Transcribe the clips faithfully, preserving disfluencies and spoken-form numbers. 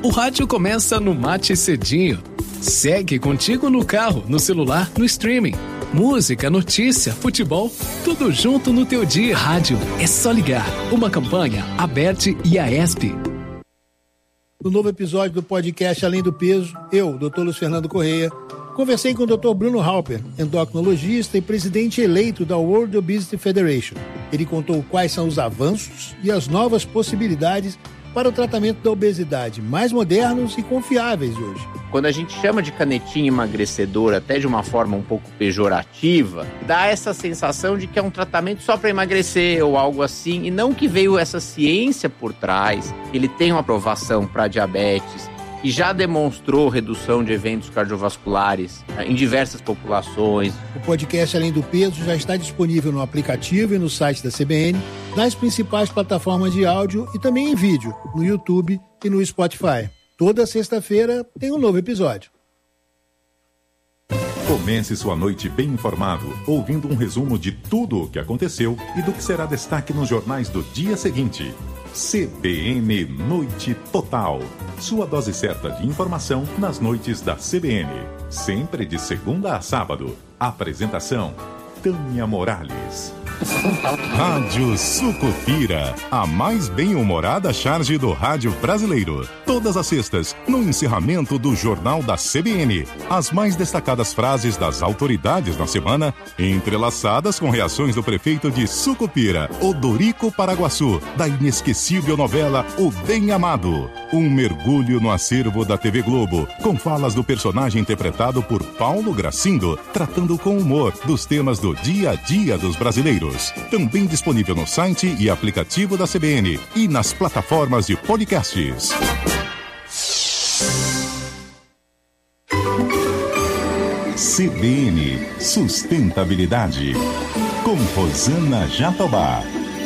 O rádio começa no Mate Cedinho. Segue contigo no carro, no celular, no streaming. Música, notícia, futebol, tudo junto no teu dia. Rádio é só ligar. Uma campanha, Aberte e Aesp. No novo episódio do podcast Além do Peso, eu, doutor Luiz Fernando Correia, conversei com o doutor Bruno Halper, endocrinologista e presidente eleito da World Obesity Federation. Ele contou quais são os avanços e as novas possibilidades para o tratamento da obesidade, mais modernos e confiáveis hoje. Quando a gente chama de canetinha emagrecedora, até de uma forma um pouco pejorativa, dá essa sensação de que é um tratamento só para emagrecer ou algo assim, e não que veio essa ciência por trás, ele tem uma aprovação para diabetes, e já demonstrou redução de eventos cardiovasculares em diversas populações. O podcast Além do Peso já está disponível no aplicativo e no site da C B N, nas principais plataformas de áudio e também em vídeo, no YouTube e no Spotify. Toda sexta-feira tem um novo episódio. Comece sua noite bem informado, ouvindo um resumo de tudo o que aconteceu e do que será destaque nos jornais do dia seguinte. C B N Noite Total. Sua dose certa de informação nas noites da C B N. Sempre de segunda a sábado. Apresentação: Tânia Morales. Rádio Sucupira, a mais bem-humorada charge do rádio brasileiro. Todas as sextas, no encerramento do Jornal da C B N. As mais destacadas frases das autoridades na semana, entrelaçadas com reações do prefeito de Sucupira, Odorico Paraguaçu, da inesquecível novela O Bem Amado. Um mergulho no acervo da T V Globo, com falas do personagem interpretado por Paulo Gracindo, tratando com humor dos temas do dia a dia dos brasileiros. Também disponível no site e aplicativo da C B N e nas plataformas de podcasts. C B N Sustentabilidade, com Rosana Jatobá.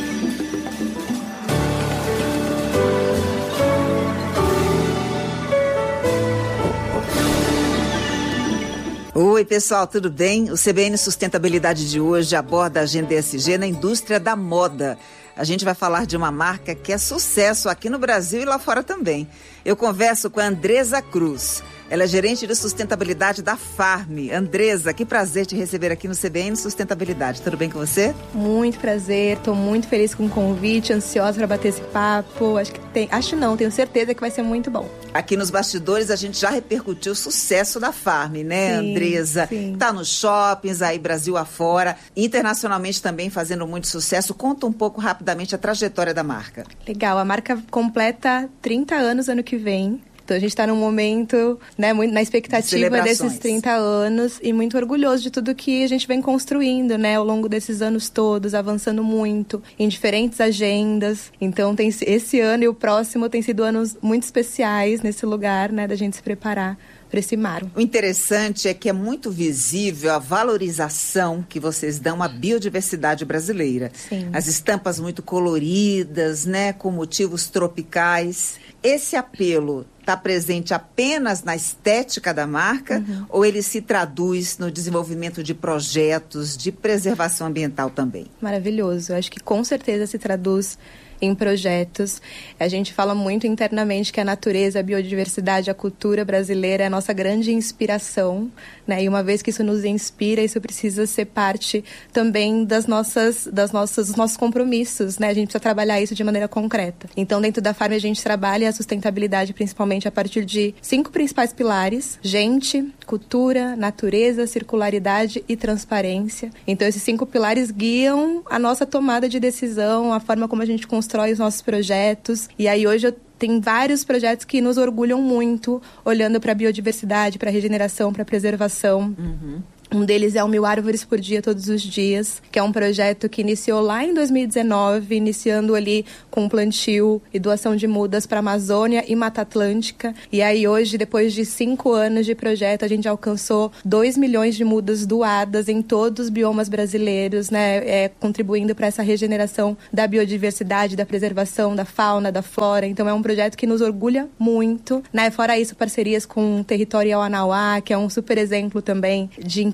Oi, pessoal, tudo bem? O C B N Sustentabilidade de hoje aborda a agenda E S G na indústria da moda. A gente vai falar de uma marca que é sucesso aqui no Brasil e lá fora também. Eu converso com a Andresa Cruz. Ela é gerente de sustentabilidade da Farm. Andresa, que prazer te receber aqui no C B N Sustentabilidade. Tudo bem com você? Muito prazer, estou muito feliz com o convite, ansiosa para bater esse papo. Acho que tem, acho não, tenho certeza que vai ser muito bom. Aqui nos bastidores a gente já repercutiu o sucesso da Farm, né, sim, Andresa? Sim. Tá nos shoppings aí Brasil afora, internacionalmente também fazendo muito sucesso. Conta um pouco rapidamente a trajetória da marca. Legal, a marca completa trinta anos ano que vem. Então a gente está num momento, né, muito na expectativa desses trinta anos e muito orgulhoso de tudo que a gente vem construindo, né, ao longo desses anos todos, avançando muito em diferentes agendas. Então tem, esse ano e o próximo tem sido anos muito especiais nesse lugar, né, da gente se preparar para esse marco. O interessante é que é muito visível a valorização que vocês dão à biodiversidade brasileira. Sim. As estampas muito coloridas, né, com motivos tropicais. Esse apelo está presente apenas na estética da marca, uhum, ou ele se traduz no desenvolvimento de projetos de preservação ambiental também? Maravilhoso. Eu acho que com certeza se traduz em projetos. A gente fala muito internamente que a natureza, a biodiversidade, a cultura brasileira é a nossa grande inspiração, né? E uma vez que isso nos inspira, isso precisa ser parte também das nossas, das nossas, dos nossos compromissos, né? A gente precisa trabalhar isso de maneira concreta. Então, dentro da Farm, a gente trabalha a sustentabilidade principalmente a partir de cinco principais pilares: gente, cultura, natureza, circularidade e transparência. Então, esses cinco pilares guiam a nossa tomada de decisão, a forma como a gente constrói os nossos projetos. E aí hoje eu tenho vários projetos que nos orgulham muito, olhando para a biodiversidade, para a regeneração, para a preservação. Uhum. Um deles é o Mil Árvores por Dia, Todos os Dias, que é um projeto que iniciou lá em dois mil e dezenove, iniciando ali com plantio e doação de mudas para a Amazônia e Mata Atlântica. E aí hoje, depois de cinco anos de projeto, a gente alcançou dois milhões de mudas doadas em todos os biomas brasileiros, né, é, contribuindo para essa regeneração da biodiversidade, da preservação da fauna, da flora. Então é um projeto que nos orgulha muito, né? Fora isso, parcerias com o Territorial Anauá, que é um super exemplo também de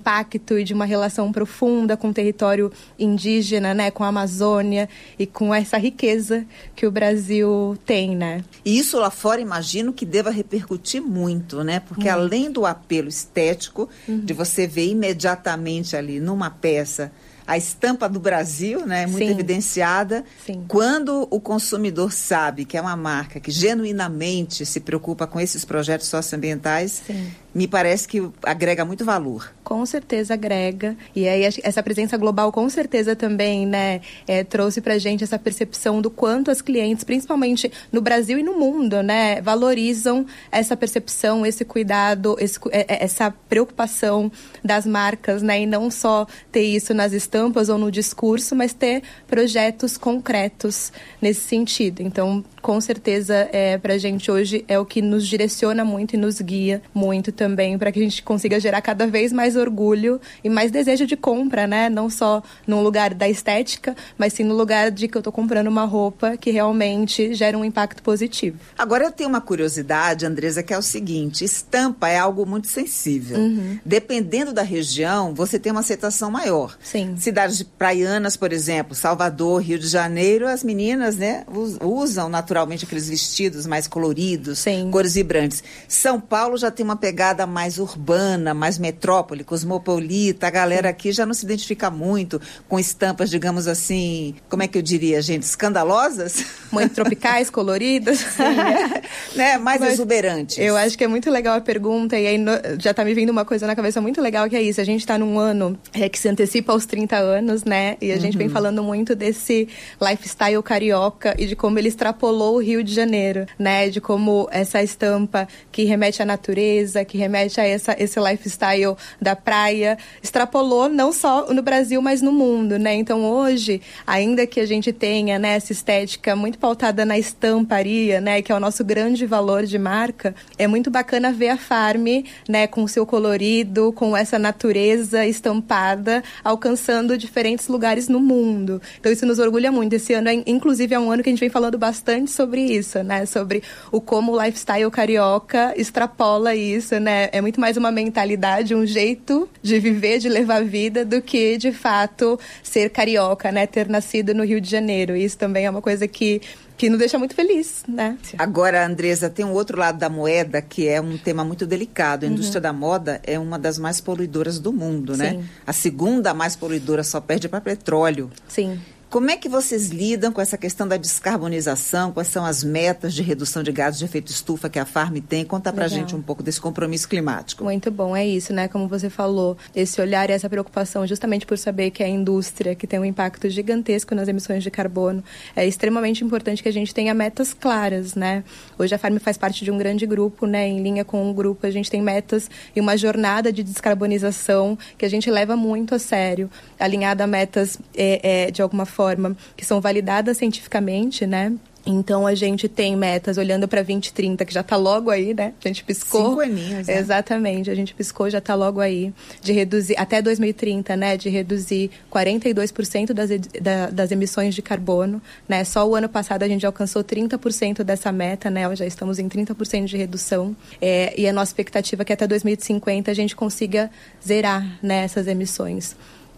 impacto e de uma relação profunda com o território indígena, né, com a Amazônia e com essa riqueza que o Brasil tem, né? E isso lá fora, imagino que deva repercutir muito, né? Porque uhum. além do apelo estético, uhum. de você ver imediatamente ali numa peça a estampa do Brasil, né, muito Sim. evidenciada. Sim. Quando o consumidor sabe que é uma marca que genuinamente se preocupa com esses projetos socioambientais, Sim. me parece que agrega muito valor. Com certeza agrega. E aí essa presença global com certeza também, né, é, trouxe pra gente essa percepção do quanto as clientes, principalmente no Brasil e no mundo, né, valorizam essa percepção, esse cuidado, esse, essa preocupação das marcas, né, e não só ter isso nas estampas ou no discurso, mas ter projetos concretos nesse sentido. Então, com certeza, é, pra gente hoje é o que nos direciona muito e nos guia muito também, para que a gente consiga gerar cada vez mais orgulho e mais desejo de compra, né? Não só no lugar da estética, mas sim no lugar de que eu tô comprando uma roupa que realmente gera um impacto positivo. Agora eu tenho uma curiosidade, Andresa, que é o seguinte: estampa é algo muito sensível. Uhum. Dependendo da região, você tem uma aceitação maior. Sim. Cidades praianas, por exemplo, Salvador, Rio de Janeiro, as meninas, né, usam naturalmente aqueles vestidos mais coloridos, Sim. cores vibrantes. São Paulo já tem uma pegada mais urbana, mais metrópole, cosmopolita. A galera aqui já não se identifica muito com estampas, digamos assim, como é que eu diria, gente, escandalosas? Muito tropicais, coloridas. Sim, é. né? Mais Mas exuberantes. Eu acho que é muito legal a pergunta, e aí no, já tá me vindo uma coisa na cabeça muito legal, que é isso. A gente tá num ano é, que se antecipa aos trinta anos, né? E a uhum. gente vem falando muito desse lifestyle carioca e de como ele extrapolou o Rio de Janeiro, né? De como essa estampa que remete à natureza, que remete a essa, esse lifestyle da praia, extrapolou não só no Brasil, mas no mundo, né? Então hoje, ainda que a gente tenha, né, essa estética muito pautada na estamparia, né, que é o nosso grande valor de marca, é muito bacana ver a Farm, né, com o seu colorido, com essa natureza estampada, alcançando diferentes lugares no mundo. Então isso nos orgulha muito. Esse ano, é, inclusive, é um ano que a gente vem falando bastante sobre isso, né? Sobre o como o lifestyle carioca extrapola isso, né? É muito mais uma mentalidade, um jeito de viver, de levar a vida, do que, de fato, ser carioca, né? Ter nascido no Rio de Janeiro. Isso também é uma coisa que que nos deixa muito feliz, né? Agora, Andresa, tem um outro lado da moeda que é um tema muito delicado. A uhum. indústria da moda é uma das mais poluidoras do mundo, Sim. né? A segunda mais poluidora, só perde para petróleo. Sim. Como é que vocês lidam com essa questão da descarbonização? Quais são as metas de redução de gases de efeito estufa que a Farm tem? Conta pra Legal. gente um pouco desse compromisso climático. Muito bom, é isso, né? Como você falou, esse olhar e essa preocupação justamente por saber que é a indústria que tem um impacto gigantesco nas emissões de carbono, é extremamente importante que a gente tenha metas claras, né? Hoje a Farm faz parte de um grande grupo, né? Em linha com o grupo, a gente tem metas e uma jornada de descarbonização que a gente leva muito a sério, alinhada a metas é, é, de alguma forma que são validadas cientificamente, né? Então, a gente tem metas olhando para vinte e trinta, que já está logo aí, né? A gente piscou. Cinco aninhos, né? Exatamente, a gente piscou, já está logo aí. De reduzir, até dois mil e trinta, né? De reduzir quarenta e dois por cento das, da, das emissões de carbono, né? Só o ano passado a gente alcançou trinta por cento dessa meta, né? Já estamos em trinta por cento de redução. É, e a nossa expectativa é que até dois mil e cinquenta a gente consiga zerar, né, essas emissões.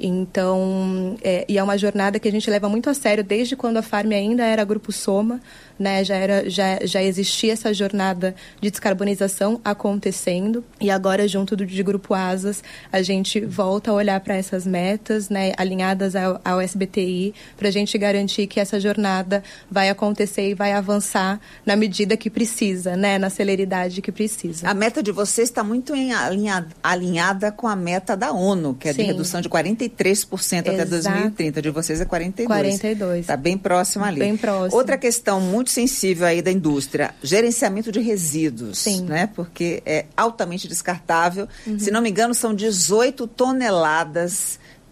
Então, é, e é uma jornada que a gente leva muito a sério desde quando a Farm ainda era Grupo Soma, né? Já, era, já, já existia essa jornada de descarbonização acontecendo, e agora, junto do, de Grupo Asas, a gente volta a olhar para essas metas, né, alinhadas ao, ao S B T I, para a gente garantir que essa jornada vai acontecer e vai avançar na medida que precisa, né, na celeridade que precisa. A meta de vocês está muito em alinhada, alinhada com a meta da ONU, que é de Sim. redução de quarenta e três por cento até dois mil e trinta. De vocês é quarenta e dois por cento. quarenta e dois por cento. Está bem próximo ali. Bem próximo. Outra questão muito sensível aí da indústria, gerenciamento de resíduos. Sim. Né? Porque é altamente descartável. Uhum. Se não me engano, são dezoito toneladas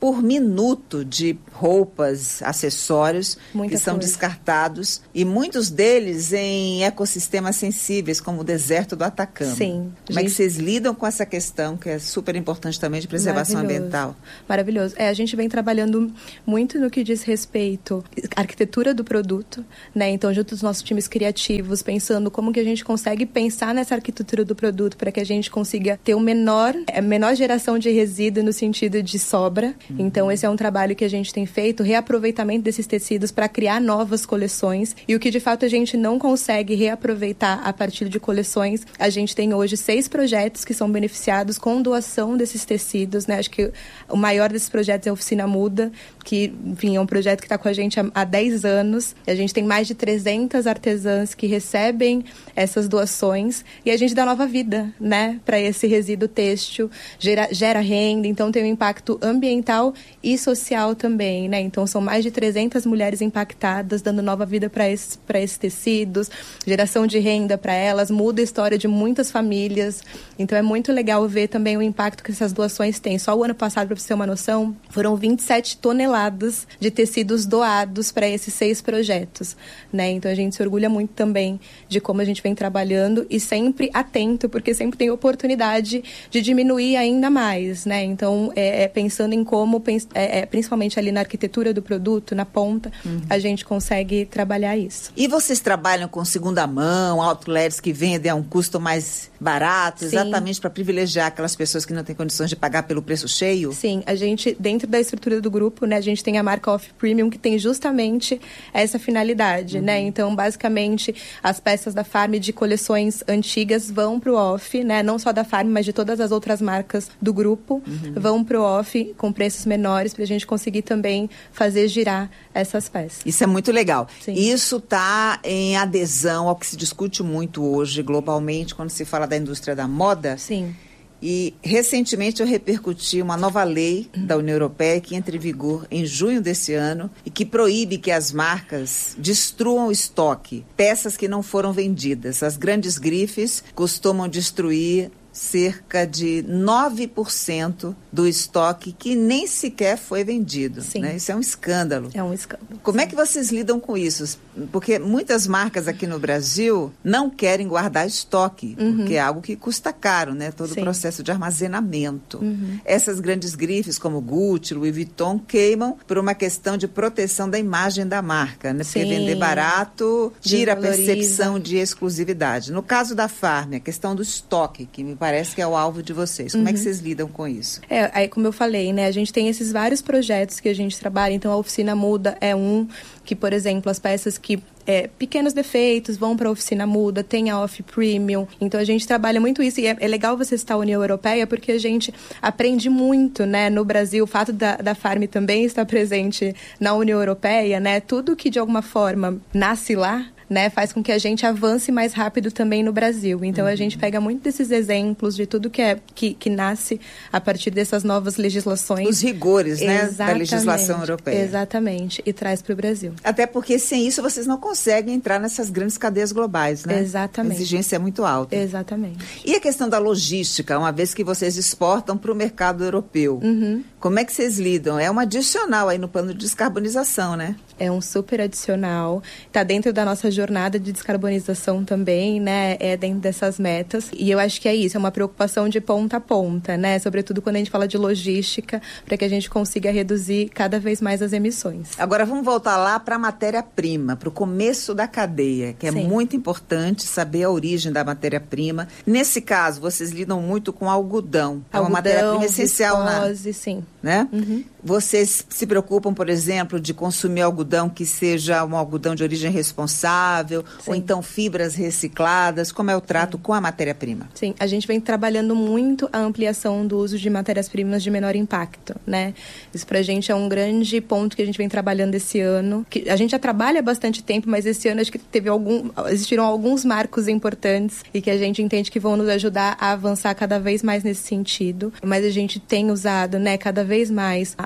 por minuto de roupas, acessórios Muita que são coisa. descartados, e muitos deles em ecossistemas sensíveis, como o deserto do Atacama. Sim. Como é que Gente- vocês lidam com essa questão, que é super importante também, de preservação Maravilhoso. ambiental? Maravilhoso. É, a gente vem trabalhando muito no que diz respeito à arquitetura do produto, né? Então, junto dos nossos times criativos, pensando como que a gente consegue pensar nessa arquitetura do produto para que a gente consiga ter o menor, a menor geração de resíduo no sentido de sobra. Uhum. Então, esse é um trabalho que a gente tem feito, reaproveitamento desses tecidos para criar novas coleções. E o que, de fato, a gente não consegue reaproveitar a partir de coleções, a gente tem hoje seis projetos que são beneficiados com doação desses tecidos, né? Acho que o maior desses projetos é a Oficina Muda, que, enfim, é um projeto que está com a gente há, há dez anos. A gente tem mais de trezentas artesãs que recebem essas doações e a gente dá nova vida, né, para esse resíduo têxtil, gera, gera renda, então tem um impacto ambiental e social também, né? Então são mais de trezentas mulheres impactadas, dando nova vida para esses, para esses tecidos, geração de renda para elas, muda a história de muitas famílias. Então é muito legal ver também o impacto que essas doações têm. Só o ano passado, para você ter uma noção, foram vinte e sete toneladas de tecidos doados para esses seis projetos, né? Então a gente se orgulha muito também de como a gente vem trabalhando e sempre atento, porque sempre tem oportunidade de diminuir ainda mais, né? Então, é, é pensando em como, é, é, principalmente ali na arquitetura do produto, na ponta, uhum. a gente consegue trabalhar isso. E vocês trabalham com segunda mão, outlets que vendem a um custo mais barato, exatamente para privilegiar aquelas pessoas que não têm condições de pagar pelo preço cheio? Sim, a gente, dentro da estrutura do grupo, né, a gente tem a marca Off Premium, que tem justamente essa finalidade, uhum. né? Então, basicamente, as peças da Farm de coleções antigas vão para o Off, né? Não só da Farm, mas de todas as outras marcas do grupo, uhum. vão para o Off com preços menores para a gente conseguir também fazer girar essas peças. Isso é muito legal. Sim. Isso está em adesão ao que se discute muito hoje globalmente quando se fala da indústria da moda. Sim. E, recentemente, eu repercuti uma nova lei da União Europeia que entra em vigor em junho desse ano e que proíbe que as marcas destruam o estoque, peças que não foram vendidas. As grandes grifes costumam destruir cerca de nove por cento do estoque que nem sequer foi vendido. Sim. Né? Isso é um escândalo. É um escândalo. Como sim. é que vocês lidam com isso? Porque muitas marcas aqui no Brasil não querem guardar estoque, uhum. porque é algo que custa caro, né? Todo sim. o processo de armazenamento. Uhum. Essas grandes grifes, como Gucci, Louis Vuitton, queimam por uma questão de proteção da imagem da marca, né? Porque sim. vender barato tira Desvaloriza. a percepção de exclusividade. No caso da Farm, a questão do estoque, que me parece que é o alvo de vocês. Como uhum. é que vocês lidam com isso? É, aí como eu falei, né, a gente tem esses vários projetos que a gente trabalha, então a Oficina Muda é um que, por exemplo, as peças que É, pequenos defeitos vão para a Oficina Muda, tem a Off Premium, então a gente trabalha muito isso e é, é legal você citar a União Europeia porque a gente aprende muito, né, no Brasil, o fato da, da Farm também estar presente na União Europeia, né, tudo que de alguma forma nasce lá, né, faz com que a gente avance mais rápido também no Brasil. Então, uhum. a gente pega muito desses exemplos de tudo que, é, que, que nasce a partir dessas novas legislações. Os rigores, né, exatamente, da legislação europeia. Exatamente, e traz para o Brasil. Até porque, sem isso, vocês não conseguem entrar nessas grandes cadeias globais, né? Exatamente. A exigência é muito alta. Exatamente. E a questão da logística, uma vez que vocês exportam para o mercado europeu, uhum. como é que vocês lidam? É um adicional aí no plano de descarbonização, né? É um super adicional, está dentro da nossa jornada de descarbonização também, né, é dentro dessas metas, e eu acho que é isso, é uma preocupação de ponta a ponta, né, sobretudo quando a gente fala de logística, para que a gente consiga reduzir cada vez mais as emissões. Agora vamos voltar lá para a matéria-prima, para o começo da cadeia, que é Sim. muito importante saber a origem da matéria-prima. Nesse caso, vocês lidam muito com algodão, é uma matéria-prima essencial, viscose, na, sim. né? Uhum. Vocês se preocupam, por exemplo, de consumir algodão que seja um algodão de origem responsável, Sim. ou então fibras recicladas? Como é o trato Sim. com a matéria-prima? Sim, a gente vem trabalhando muito a ampliação do uso de matérias-primas de menor impacto, né? Isso pra gente é um grande ponto que a gente vem trabalhando esse ano. Que a gente já trabalha há bastante tempo, mas esse ano acho que teve algum, existiram alguns marcos importantes e que a gente entende que vão nos ajudar a avançar cada vez mais nesse sentido. Mas a gente tem usado, né, cada vez mais a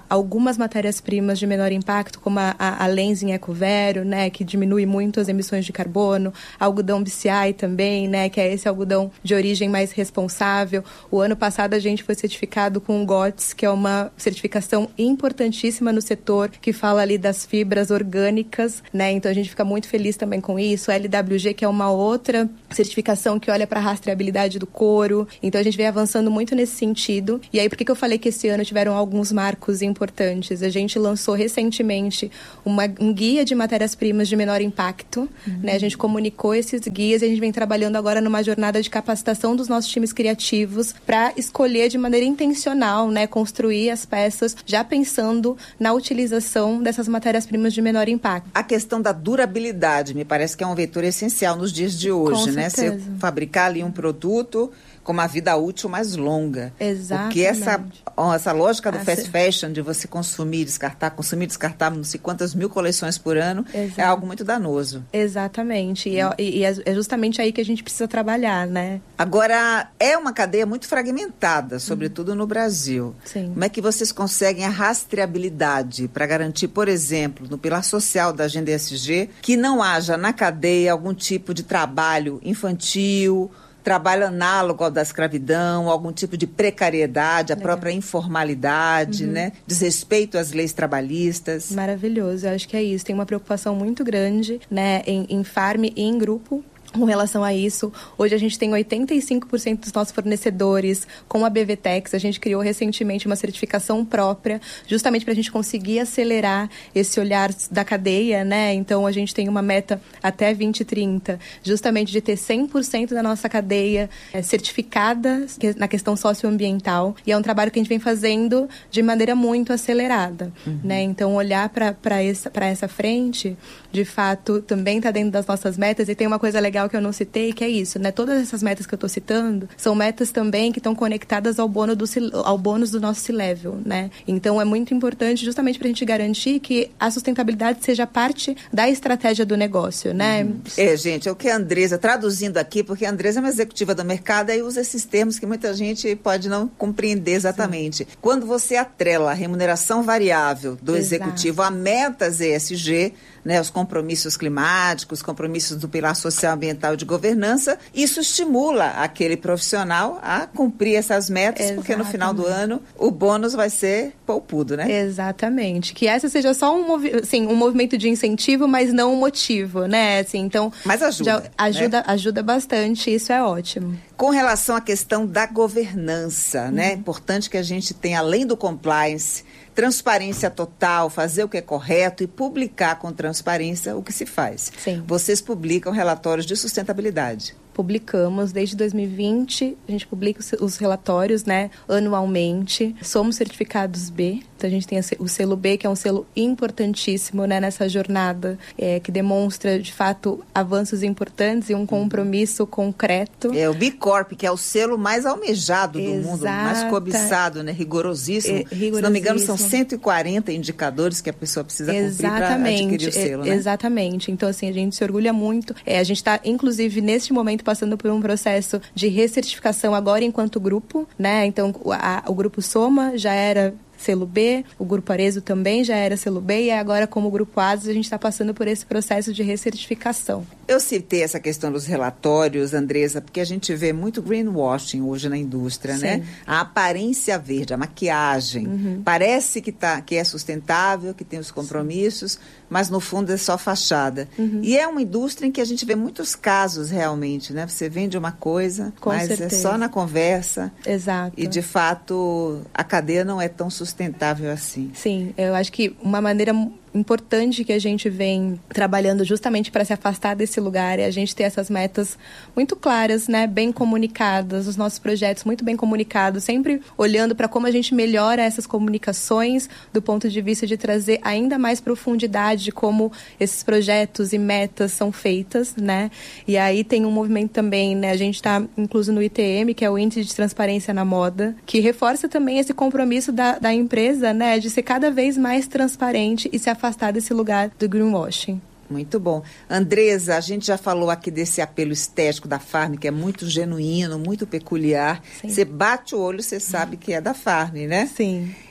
algumas matérias-primas de menor impacto, como a, a, a Lenzing Ecovero, né, que diminui muito as emissões de carbono, algodão B C I também, né, que é esse algodão de origem mais responsável. O ano passado a gente foi certificado com o G O T S, que é uma certificação importantíssima no setor, que fala ali das fibras orgânicas, né, então a gente fica muito feliz também com isso. L W G, que é uma outra certificação que olha para a rastreabilidade do couro. Então a gente vem avançando muito nesse sentido. E aí, por que que eu falei que esse ano tiveram alguns marcos importantes? A gente lançou recentemente uma, um guia de matérias-primas de menor impacto, uhum. né? A gente comunicou esses guias e a gente vem trabalhando agora numa jornada de capacitação dos nossos times criativos para escolher de maneira intencional, né, construir as peças já pensando na utilização dessas matérias-primas de menor impacto. A questão da durabilidade me parece que é um vetor essencial nos dias de hoje, Com né? certeza. Você fabricar ali um produto com uma vida útil mais longa. Exatamente. Porque essa, essa lógica do Ah, fast sim. fashion, de você consumir, descartar, consumir, descartar não sei quantas mil coleções por ano, Exato. é algo muito danoso. Exatamente. E, é, e é justamente aí que a gente precisa trabalhar, né? Agora, é uma cadeia muito fragmentada, sobretudo no Brasil. Sim. Como é que vocês conseguem a rastreabilidade para garantir, por exemplo, no pilar social da Agenda E S G, que não haja na cadeia algum tipo de trabalho infantil, trabalho análogo ao da escravidão, algum tipo de precariedade, a Legal. própria informalidade, Uhum. né? Desrespeito às leis trabalhistas. Maravilhoso. Eu acho que é isso. Tem uma preocupação muito grande, né, em, em farm e em grupo. Com relação a isso, hoje a gente tem oitenta e cinco por cento dos nossos fornecedores com a B V Tex. A gente criou recentemente uma certificação própria, justamente para a gente conseguir acelerar esse olhar da cadeia, né? Então, a gente tem uma meta até vinte e trinta, justamente de ter cem por cento da nossa cadeia é, certificada na questão socioambiental. E é um trabalho que a gente vem fazendo de maneira muito acelerada, uhum. né? Então, olhar para essa, para essa frente, de fato, também está dentro das nossas metas. E tem uma coisa legal que eu não citei, que é isso, né? Todas essas metas que eu estou citando são metas também que estão conectadas ao bônus do, ao bônus do nosso C-Level, né? Então, é muito importante justamente para a gente garantir que a sustentabilidade seja parte da estratégia do negócio, né? Uhum. É, gente, é o que a Andresa, traduzindo aqui, porque a Andresa é uma executiva do mercado, aí usa esses termos que muita gente pode não compreender exatamente. Sim. Quando você atrela a remuneração variável do Exato. Executivo a metas E S G, né, os compromissos climáticos, os compromissos do pilar social, ambiental e de governança, isso estimula aquele profissional a cumprir essas metas, Exatamente. Porque no final do ano o bônus vai ser poupudo, né? Exatamente. Que essa seja só um, movi- assim, um movimento de incentivo, mas não um motivo, né? Assim, então, mas ajuda. Já ajuda, né? ajuda bastante, isso é ótimo. Com relação à questão da governança, uhum. né? É importante que a gente tenha, além do compliance, transparência total, fazer o que é correto e publicar com transparência o que se faz. Sim. Vocês publicam relatórios de sustentabilidade. Publicamos desde dois mil e vinte, a gente publica os relatórios, né, anualmente. Somos certificados B, então a gente tem o selo B, que é um selo importantíssimo, né, nessa jornada, é, que demonstra, de fato, avanços importantes e um compromisso concreto. É o B Corp, que é o selo mais almejado do Exata. mundo, mais cobiçado, né, rigorosíssimo. É, rigorosíssimo. Se não me engano, são cento e quarenta indicadores que a pessoa precisa cumprir para adquirir o selo, né? Exatamente. Então, assim, a gente se orgulha muito. É, a gente está, inclusive, neste momento, passando por um processo de recertificação agora enquanto grupo, né? Então, a, o grupo Soma já era selo B, o Grupo Arezzo também já era selo B, e agora, como Grupo Asus, a gente está passando por esse processo de recertificação. Eu citei essa questão dos relatórios, Andresa, porque a gente vê muito greenwashing hoje na indústria, Sim. né? A aparência verde, a maquiagem. Uhum. Parece que, tá, que é sustentável, que tem os compromissos, Sim. mas no fundo é só fachada. Uhum. E é uma indústria em que a gente vê muitos casos realmente, né? Você vende uma coisa, Com mas certeza. é só na conversa. Exato. E, de fato, a cadeia não é tão sustentável assim. Sim, eu acho que uma maneira importante que a gente vem trabalhando justamente para se afastar desse lugar é a gente ter essas metas muito claras, né, bem comunicadas, os nossos projetos muito bem comunicados, sempre olhando para como a gente melhora essas comunicações do ponto de vista de trazer ainda mais profundidade de como esses projetos e metas são feitas, né? E aí tem um movimento também, né, a gente está incluso no I T M, que é o Índice de Transparência na Moda, que reforça também esse compromisso da, da empresa, né, de ser cada vez mais transparente e se afastar desse lugar do greenwashing. Muito bom. Andresa, a gente já falou aqui desse apelo estético da Farm, que é muito genuíno, muito peculiar. Sim. Você bate o olho, você sabe que é da Farm, né? Sim.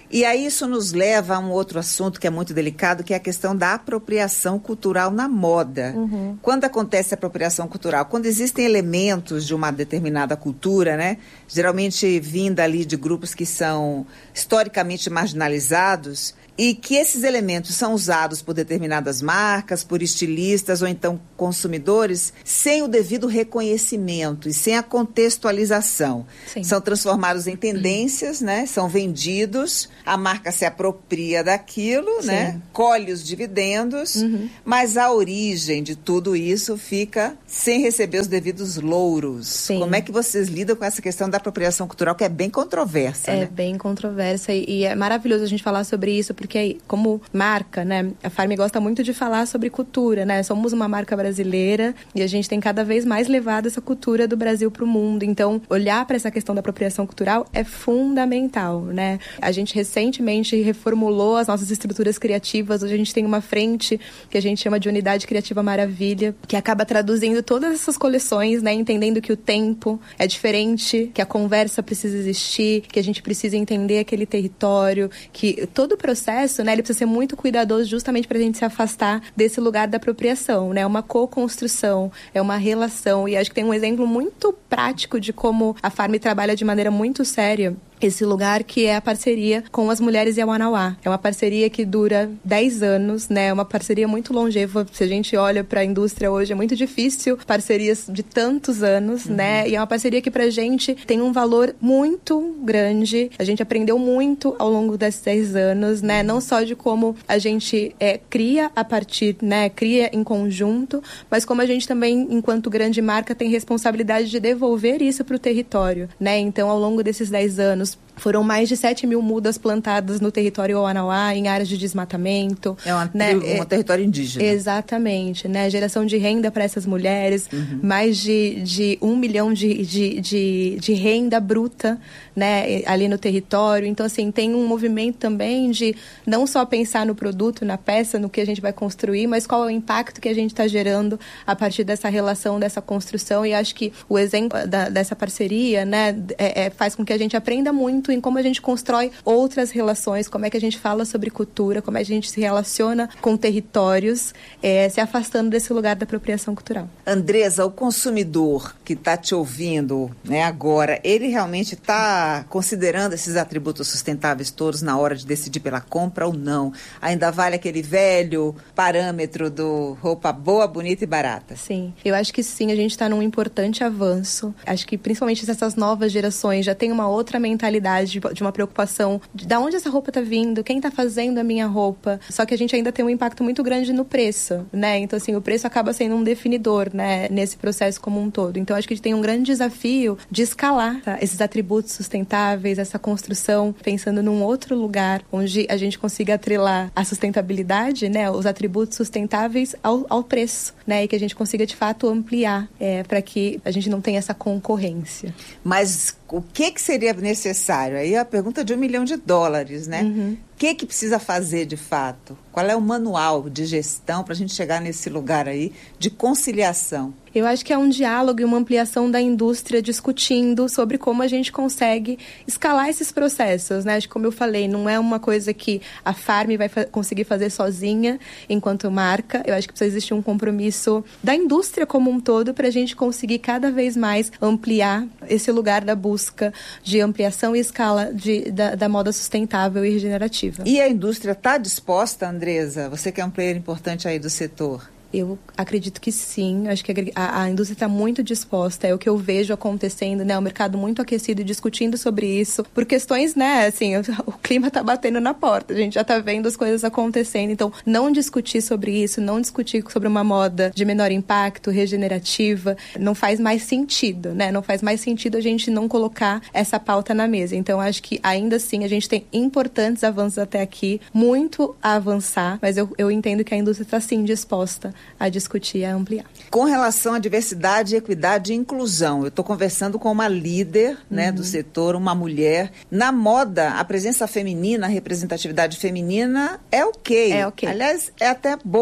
E aí isso nos leva a um outro assunto que é muito delicado, que é a questão da apropriação cultural na moda. Uhum. Quando acontece a apropriação cultural? Quando existem elementos de uma determinada cultura, né? Geralmente vinda ali de grupos que são historicamente marginalizados, e que esses elementos são usados por determinadas marcas, por estilistas ou então consumidores, sem o devido reconhecimento e sem a contextualização. Sim. São transformados em tendências, né? São vendidos, a marca se apropria daquilo, Sim. né? Colhe os dividendos, uhum. mas a origem de tudo isso fica sem receber os devidos louros. Sim. Como é que vocês lidam com essa questão da apropriação cultural, que é bem controversa, É né? bem controversa e, e é maravilhoso a gente falar sobre isso, porque Porque como marca, né, a Farm gosta muito de falar sobre cultura, né? Somos uma marca brasileira e a gente tem cada vez mais levado essa cultura do Brasil para o mundo. Então, olhar para essa questão da apropriação cultural é fundamental, né? A gente recentemente reformulou as nossas estruturas criativas. Hoje a gente tem uma frente que a gente chama de Unidade Criativa Maravilha, que acaba traduzindo todas essas coleções, né? Entendendo que o tempo é diferente, que a conversa precisa existir, que a gente precisa entender aquele território, que todo o processo, né, ele precisa ser muito cuidadoso justamente para a gente se afastar desse lugar da apropriação, né? É uma co-construção, é uma relação. E acho que tem um exemplo muito prático de como a Farm trabalha de maneira muito séria esse lugar, que é a parceria com as mulheres e a Wanawá. É uma parceria que dura dez anos, né? É uma parceria muito longeva. Se a gente olha para a indústria hoje, é muito difícil parcerias de tantos anos, uhum. né? E é uma parceria que pra gente tem um valor muito grande. A gente aprendeu muito ao longo desses dez anos, né? Não só de como a gente é, cria a partir, né? Cria em conjunto, mas como a gente também, enquanto grande marca, tem responsabilidade de devolver isso para o território, né? Então, ao longo desses dez anos, foram mais de sete mil mudas plantadas no território Wanawá, em áreas de desmatamento. É uma, né? um território indígena. Exatamente, né? Geração de renda para essas mulheres, uhum. mais de, de um milhão de, de, de, de renda bruta, né? Ali no território. Então, assim, tem um movimento também de não só pensar no produto, na peça, no que a gente vai construir, mas qual é o impacto que a gente está gerando a partir dessa relação, dessa construção. E acho que o exemplo da, dessa parceria, né? É, é, faz com que a gente aprenda muito em como a gente constrói outras relações, como é que a gente fala sobre cultura, como é que a gente se relaciona com territórios, é, se afastando desse lugar da apropriação cultural. Andresa, o consumidor que está te ouvindo, né, agora, ele realmente está considerando esses atributos sustentáveis todos na hora de decidir pela compra ou não? Ainda vale aquele velho parâmetro do roupa boa, bonita e barata? Sim, eu acho que sim, a gente está num importante avanço. Acho que principalmente essas novas gerações já têm uma outra mentalidade de uma preocupação de, de onde essa roupa está vindo, quem está fazendo a minha roupa. Só que a gente ainda tem um impacto muito grande no preço, né? Então, assim, o preço acaba sendo um definidor, né? Nesse processo como um todo. Então, acho que a gente tem um grande desafio de escalar, tá? Esses atributos sustentáveis, essa construção, pensando num outro lugar onde a gente consiga atrelar a sustentabilidade, né? Os atributos sustentáveis ao, ao preço, né? E que a gente consiga, de fato, ampliar é, para que a gente não tenha essa concorrência. Mas o que, que seria necessário? Aí é a pergunta de um milhão de dólares, né? Uhum. O que, que precisa fazer de fato? Qual é o manual de gestão para a gente chegar nesse lugar aí de conciliação? Eu acho que é um diálogo e uma ampliação da indústria discutindo sobre como a gente consegue escalar esses processos, né? Acho que, como eu falei, não é uma coisa que a Farm vai fa- conseguir fazer sozinha enquanto marca. Eu acho que precisa existir um compromisso da indústria como um todo para a gente conseguir cada vez mais ampliar esse lugar da busca de ampliação e escala de, da, da moda sustentável e regenerativa. E a indústria está disposta, Andresa? Você que é um player importante aí do setor. Eu acredito que sim, acho que a, a indústria está muito disposta, é o que eu vejo acontecendo, né? O mercado muito aquecido e discutindo sobre isso, por questões, né, assim, o, o clima está batendo na porta, a gente já está vendo as coisas acontecendo, então não discutir sobre isso, não discutir sobre uma moda de menor impacto, regenerativa, não faz mais sentido, né? Não faz mais sentido a gente não colocar essa pauta na mesa, então acho que ainda assim a gente tem importantes avanços até aqui, muito a avançar, mas eu, eu entendo que a indústria está sim disposta a discutir e a ampliar. Com relação à diversidade, equidade e inclusão, eu estou conversando com uma líder, né, uhum. do setor, uma mulher. Na moda, a presença feminina, a representatividade feminina é ok. É ok. Aliás, é até boa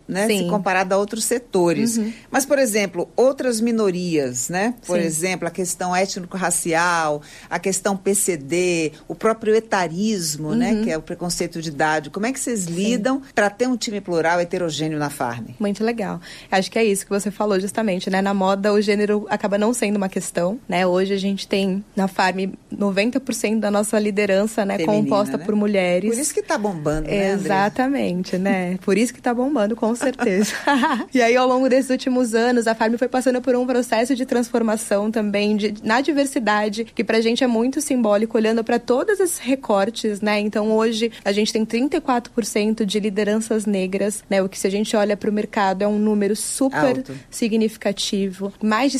né, se comparado a outros setores. Uhum. Mas, por exemplo, outras minorias, né? Por Sim. exemplo, a questão étnico-racial, a questão P C D, o próprio etarismo, uhum. né, que é o preconceito de idade. Como é que vocês Sim. lidam para ter um time plural, heterogêneo na Farm? Muito legal. Acho que é isso que você falou justamente, né? Na moda, o gênero acaba não sendo uma questão, né? Hoje a gente tem na Farm noventa por cento da nossa liderança, né, Feminina, composta né? por mulheres. Por isso que tá bombando, né, André? Exatamente, né? Por isso que tá bombando, com certeza. E aí, ao longo desses últimos anos, a Farm foi passando por um processo de transformação também de, na diversidade, que pra gente é muito simbólico, olhando para todos esses recortes, né? Então, hoje, a gente tem trinta e quatro por cento de lideranças negras, né? O que, se a gente olha para o mercado, é um número super Alto. significativo. Mais de